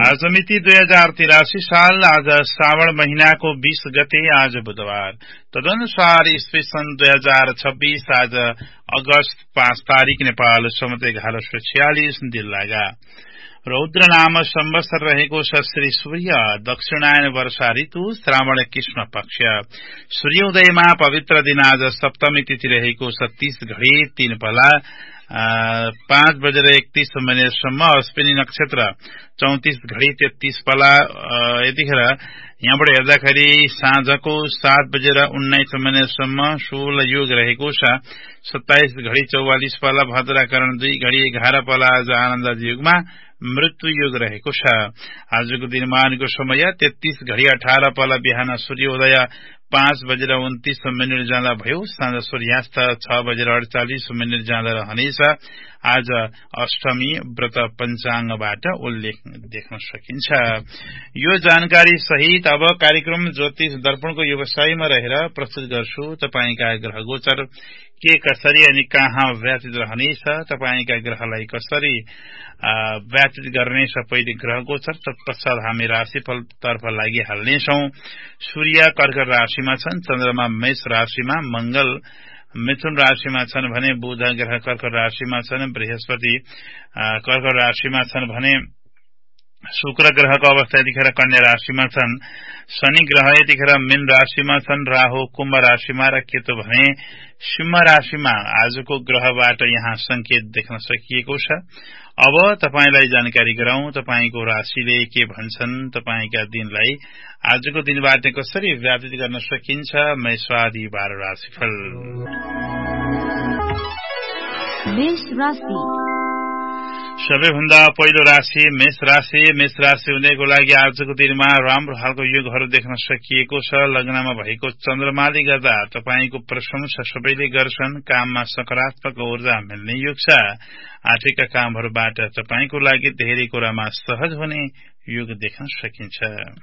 आज मिति 2083 साल आज श्रावण महीनाको 20 गते आज बुधबार तदनुसार ईस्वी सन् 2026 आज अगस्त 5 तारिक नेपाल सम्मत 1146 दिन लागा रौद्र नाम संवत्सर रहेको छ श्री सूर्य दक्षिणायन वर्षा ऋतु श्रावण कृष्ण पक्ष सूर्योदयमा पवित्र दिन आज सप्तमी तिथि रहेको 30 घडी 3 पला 5:31 सम्म अश्विनी नक्षत्र 34 घडी 33 पला यतिखेर यहाँबाट हेर्दाखेरि साँझको 7:19 सम्म शूल युग रहेको छ 27 घडी 44 पला भद्राकरण 2 घडी 11 पला आज आनन्द युगमा मृत्यु युग रहेको छ। आजको दिनमानको समय 33 घडी 18 पला बिहान सूर्योदय 5:29 जाँदा भयो साँझ सूर्यास्त 6:48 जाँदा रहनेछ। आज अष्टमी व्रत पञ्चाङ्गबाट उल्लेख देख्न सकिन्छ। यो जानकारी सहित अब कार्यक्रम ज्योतिष दर्पणको व्यवसायमा रहेर प्रस्तुत गर्छु तपाईका ग्रह गोचर के कसरी अनि कहाँ व्यतीत रहनेछ, तपाईका ग्रहलाई कसरी व्यतीत गर्नेछ। पहिले ग्रह गोचर तत्पश्चात हामी राशिफल तर्फ लागिहाल्नेछौं। सूर्य कर्क राशिमा छन्, चन्द्रमा मेष राशिमा, मंगल मिथुन राशिमा छन् भने बुध ग्रह कर्क राशिमा छन्, बृहस्पति कर्क राशिमा छन् भने शुक्र ग्रहको अवस्था यतिखेर कन्या राशिमा छन्, शनि ग्रह यतिखेर मीन राशिमा छन्, राहु कुम्भ राशिमा र केतु भने सिंह राशिमा। आजको ग्रहबाट यहाँ संकेत देख्न सकिएको छ। अब तपाईलाई जानकारी गराउँ तपाईको राशिले के भन्छन्, तपाईका दिनलाई आजको दिनबाट कसरी व्यतीत गर्न सकिन्छ। मेषादि 12 राशिफल। मेष राशि सबैभन्दा पहिलो राशि मेष राशि। मेष राशि हुनेको लागि आजको दिनमा राम्रो खालको युगहरू देख्न सकिएको छ। लग्नमा भएको चन्द्रमाले गर्दा तपाईको प्रशंसा सबैले गर्छन्। काममा सकारात्मक ऊर्जा मिल्ने युग छ। आर्थिक कामहरूबाट तपाईको लागि धेरै कुरामा सहज हुने युग देख्न सकिन्छ।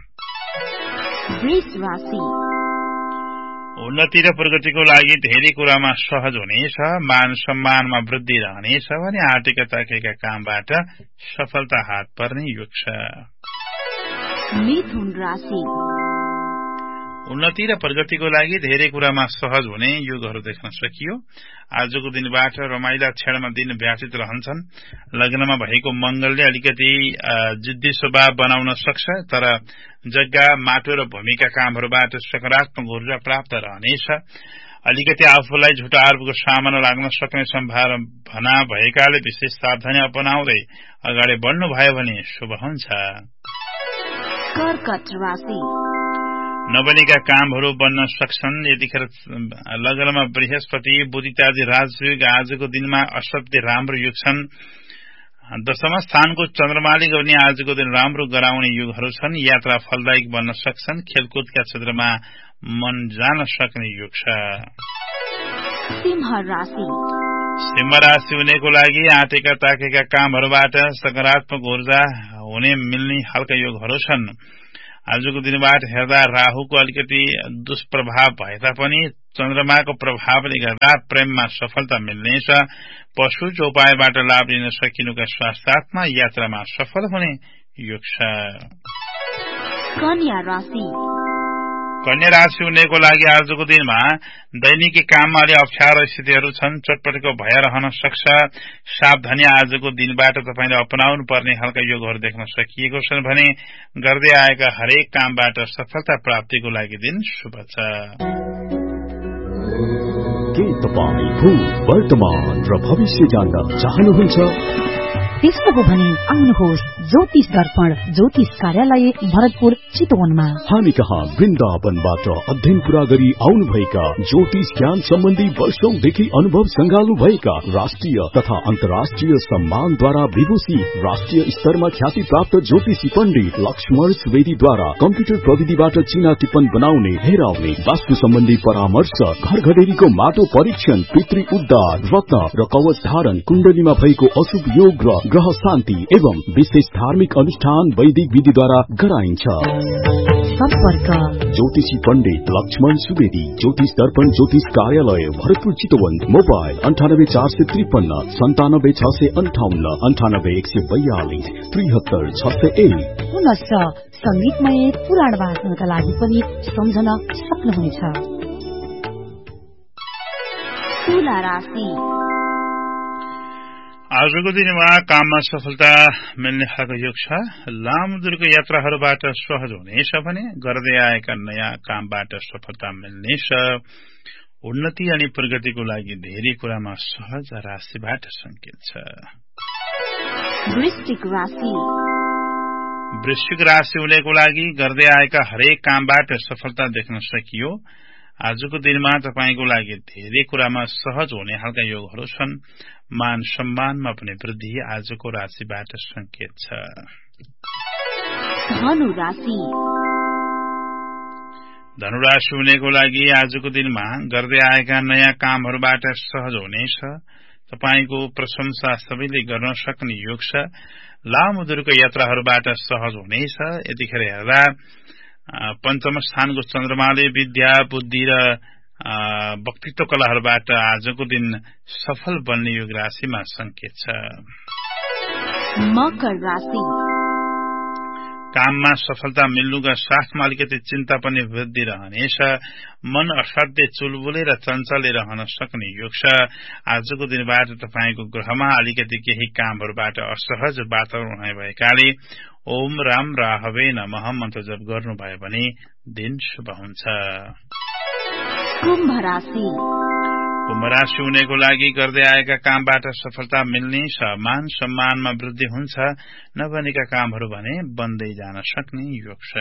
वृष राशि उन्नति र प्रगतिको लागि धेरै कुरामा सहज हुनेछ। मान सम्मानमा वृद्धि रहनेछ भने आर्थिक ताकेका कामबाट सफलता हात पर्ने युग छ। मिथुन राशि उन्नति र प्रगतिको लागि धेरै कुरामा सहज हुने युगहरू देख्न सकियो। आजको दिनबाट रमाइला क्षणमा दिन व्यतीत रहन्छन्। लग्नमा भएको मंगलले अलिकति जिद्दी स्वभाव बनाउन सक्छ, तर जग्गा माटो र भूमिका कामहरूबाट सकारात्मक ऊर्जा प्राप्त रहनेछ। अलिकति आफूलाई झुटा आरोपको सामना लाग्न सक्ने सम्भावना भएकाले विशेष सावधानी अपनाउँदै अगाडि बढ्नु भयो भने शुभ हुन्छ। कर्कट राशि नबनेका कामहरू बन्न सक्छन्। यतिखेर लग्नमा बृहस्पति बुधितादि राजयोग आजको दिनमा असाध्यै राम्रो युग छन्। दशम स्थानको चन्द्रमाले गर्ने आजको दिन राम्रो गराउने युगहरू छन्। यात्रा फलदायक बन्न सक्छन्। खेलकुदका क्षेत्रमा मन जान सक्ने युग छ। सिंह राशि सिंह राशि हुनेको लागि आँटेका ताकेका कामहरूबाट सकारात्मक ऊर्जा हुने मिल्ने खालका युगहरू छन्। आजको दिनबाट हेर्दा राहुको अलिकति दुष्प्रभाव भए तापनि चन्द्रमाको प्रभावले गर्दा प्रेममा सफलता मिल्नेछ। पशु चौपायबाट लाभ लिन सकिनुका साथसाथमा यात्रामा सफल हुने युग छ। कन्या राशि कन्या राशि हुनेको लागि आजको दिनमा दैनिकी काममा अलि अप्ठ्यारो स्थितिहरू छन्। चटपटको भय रहन सक्छ। सावधानी आजको दिनबाट तपाईले अपनाउनु पर्ने खालका योगहरू देख्न सकिएको छन् भने गर्दै आएका हरेक कामबाट सफलता प्राप्तिको लागि दिन शुभ छ। के तपाईँ भूत वर्तमान र भविष्य जान्न चाहनुहुन्छ? त्यस्तो हो भने आउनुहोस् ज्योतिष दर्पण ज्योतिष कार्यालय भरतपुर चितवनमा। हामी कहाँ वृन्दावनबाट अध्ययन पूरा गरी आउनुभएका ज्योतिष ज्ञान सम्बन्धी वर्षौंदेखि अनुभव संगाल्नु भएका राष्ट्रिय तथा अन्तर्राष्ट्रिय सम्मानद्वारा विभूषित राष्ट्रिय स्तरमा ख्याति प्राप्त ज्योतिषी पण्डित लक्ष्मण सुवेदीद्वारा कम्प्युटर प्रविधिबाट चिना टिप्पण बनाउने, हेराउने, वास्तु सम्बन्धी परामर्श, घर घडेरीको माटो परीक्षण, पितृ उद्धार, रत्न र कवच धारण, कुण्डलीमा भएको अशुभ योग र ग्रह शान्ति एवं विशेष धार्मिक अनुष्ठान वैदिक विधिद्वारा गराइन्छ। सम्पर्क ज्योतिषी पण्डित लक्ष्मण सुवेदी, ज्योतिष दर्पण ज्योतिष कार्यालय, भरतपुर चितवन। मोबाइल 984559 97658 98142 73601। पुनश्च संगीतमय पुराण वाचनका लागि पनि सम्झन सक्नुहुनेछ। तुला राशि आजको दिनमा काममा सफलता मिल्ने खालको योग छ। लामो दूरको यात्राहरूबाट सहज हुनेछ भने गर्दै आएका नयाँ कामबाट सफलता मिल्नेछ। उन्नति अनि प्रगतिको लागि धेरै कुरामा सहज राशिबाट संकेत छ। वृश्चिक राशि वृश्चिक राशि हुनेको लागि गर्दै आएका हरेक कामबाट सफलता देख्न सकियो। आजको दिनमा तपाईको लागि धेरै कुरामा सहज हुने खालका योगहरू छन्। मान सम्मानमा पनि वृद्धि आजको राशिबाट संकेत छ। धनु राशि धनुराशि हुनेको लागि आजको दिनमा गर्दै आएका नयाँ कामहरूबाट सहज हुनेछ। तपाईको प्रशंसा सबैले गर्न सक्ने योग छ। लामो दूरको यात्राहरूबाट सहज हुनेछ। यतिखेर हेर्दा पञ्चम स्थानको चन्द्रमाले विद्या, बुद्धि र वक्तित्व कलाहरूबाट आजको दिन सफल बन्ने योग राशिमा संकेत छ। मकर राशि काममा सफलता मिल्नुका साथमा अलिकति चिन्ता पनि वृद्धि रहनेछ। मन असाध्य चुलबुले र चञ्चले रहन सक्ने योग छ। आजको दिनबाट तपाईको ग्रहमा अलिकति केही कामहरूबाट असहज वातावरण हुने भएकाले ओम राम राहवे नमः मन्त्र जप गर्नुभयो भने दिन शुभ हुन्छ। कुम्भ राशि कुम्भ राशि हुनेको लागि गर्दै आएका कामबाट सफलता मिल्ने छ। मान सम्मानमा वृद्धि हुन्छ। नबनेका कामहरू भने बन्दै जान सक्ने योग छ।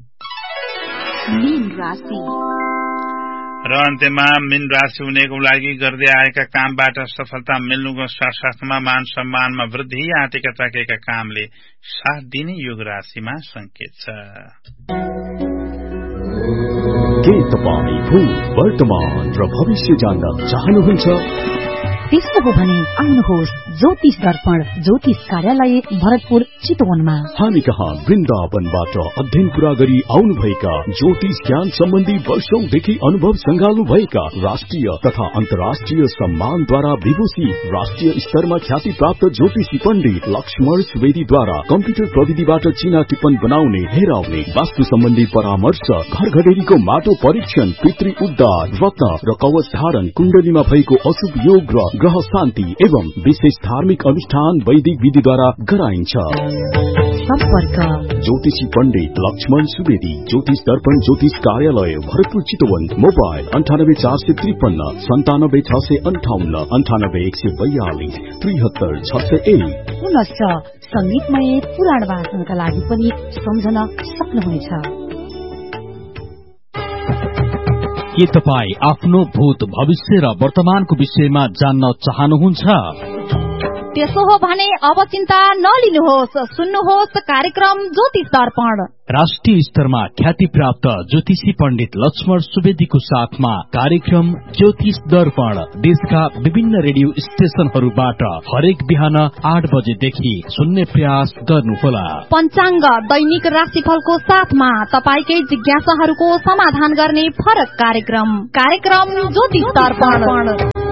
मीन राशि र अन्त्यमा मीन राशि हुनेको लागि गर्दै आएका कामबाट सफलता मिल्नुको साथसाथमा मान सम्मानमा वृद्धि आँटेका ताकेका कामले साथ दिने योग राशिमा संकेत छ। के तपाईँ भूत, वर्तमान र भविष्य जान्न चाहनुहुन्छ? त्यस्तो हो भने आउनुहोस् ज्योतिष दर्पण ज्योतिष कार्यालय भरतपुर चितवनमा। हामी कहाँ वृन्दावनबाट अध्ययन पूरा गरी आउनुभएका ज्योतिष ज्ञान सम्बन्धी वर्षौंदेखि अनुभव संगाल्नु भएका राष्ट्रिय तथा अन्तर्राष्ट्रिय सम्मानद्वारा विभूषित राष्ट्रिय स्तरमा ख्याति प्राप्त ज्योतिषी पण्डित लक्ष्मण सुवेदीद्वारा कम्प्युटर प्रविधिबाट चिना टिप्पण बनाउने, हेराउने, वास्तु सम्बन्धी परामर्श, घर घडेरीको माटो परीक्षण, पितृ उद्धार, रत्न र कवच धारण, कुण्डलीमा भएको अशुभ योग र ग्रह शान्ति एवं विशेष धार्मिक अनुष्ठान वैदिक विधिद्वारा गराइन्छ। सम्पर्क ज्योतिषी पण्डित लक्ष्मण सुवेदी, ज्योतिष दर्पण ज्योतिष कार्यालय भरतपुर चितवन। मोबाइल 984559 97658 98142 73601। पुनश्च संगीतमय पुराण वाचनका लागि पनि सम्झन सक्नुहुनेछ। के तपाईँ आफ्नो भूत, भविष्य र वर्तमानको विषयमा जान्न चाहनुहुन्छ? त्यसो हो भने अब चिन्ता नलिनुहोस्, सुन्नुहोस् कार्यक्रम ज्योतिष दर्पण। राष्ट्रिय स्तरमा ख्याति प्राप्त ज्योतिषी पण्डित लक्ष्मण सुवेदीको साथमा कार्यक्रम ज्योतिष दर्पण देशका विभिन्न रेडियो स्टेशनहरूबाट हरेक बिहान 8 बजेदेखि सुन्ने प्रयास गर्नुहोला। पञ्चाङ्ग, दैनिक राशिफलको साथमा तपाईकै जिज्ञासाहरूको समाधान गर्ने फरक कार्यक्रम ज्योतिष दर्पण।